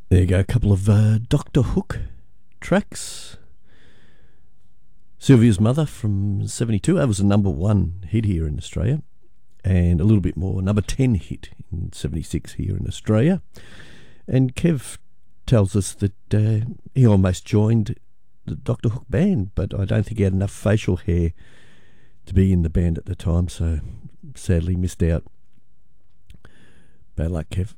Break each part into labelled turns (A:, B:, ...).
A: There you go, a couple of Doctor Hook tracks. Sylvia's Mother from 72. That was a number one hit here in Australia. And a little bit more, number 10 hit in 76 here in Australia. And Kev tells us that he almost joined the Doctor Hook band, but I don't think he had enough facial hair to be in the band at the time, so sadly missed out. Bad luck, Kev.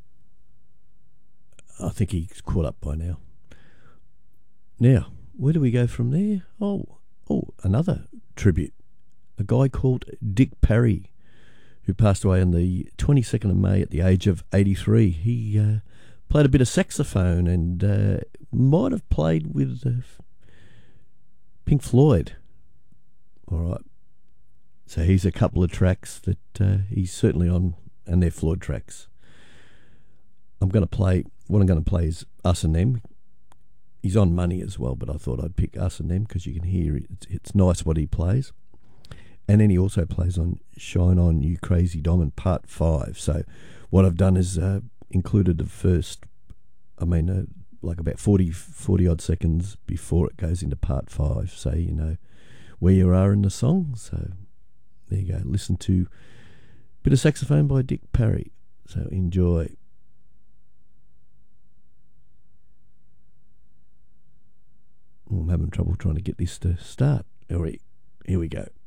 A: I think he's caught up by now. Now, where do we go from there? Oh, another tribute. A guy called Dick Parry, who passed away on the 22nd of May at the age of 83. He played a bit of saxophone and might have played with Pink Floyd. All right. So he's a couple of tracks that he's certainly on, and they're Floyd tracks. What I'm going to play is Us and Them. He's on Money as well, but I thought I'd pick Us and Them because you can hear it's nice what he plays. And then he also plays on Shine On You Crazy Diamond Part 5. So what I've done is included the first, like about 40 odd seconds before it goes into Part 5, so you know where you are in the song. So there you go. Listen to a bit of saxophone by Dick Parry. So enjoy. I'm having trouble trying to get this to start. Here we go.